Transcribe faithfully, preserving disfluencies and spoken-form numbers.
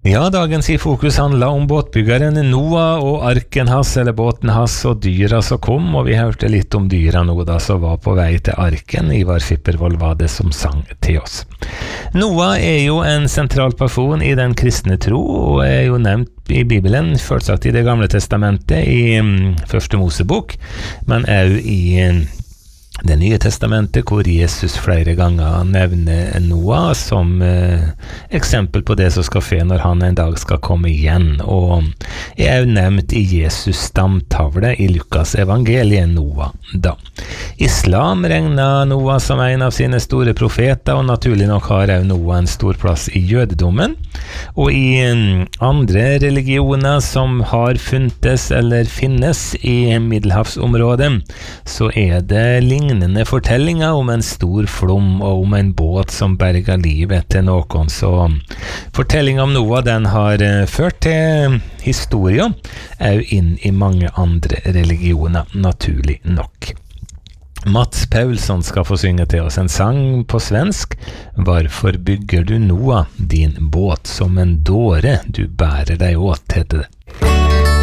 Ja, dagens I fokus handler om båtbyggeren Noah og arken hans, eller båten hans, og dyra som kom, og vi hørte litt om dyra nå da som var på vei til arken. Ivar Skippervold var det som sang til oss. Noah er jo en sentral person I den kristne tro, og er jo nevnt I Bibelen, selvsagt I det gamle testamentet, I um, første Mosebok, men er jo I um, Det nye testamentet, hvor Jesus flere ganger nevner Noah som eh, eksempel på det som skal skje når han en dag skal komme igjen. Og er jo nevnt I Jesus stamtavle I Lukas evangeliet Noah da. Islam regner Noah som en av sine store profeter, og naturlig nok har jo Noah en stor plass I jødedommen. Og I um, andre religioner som har funtes eller finnes I Middelhavsområdet, så er det lignende fortellinger om en stor flom og om en båt som berger livet til noen. Så fortellingen om Noah, den har uh, ført til historier, er jo inn I mange andre religioner, naturlig nok. Mats Paulsson skal få synge til oss en sang på svensk. Varför bygger du Noah din båt som en dåre du bærer deg åt, heter det.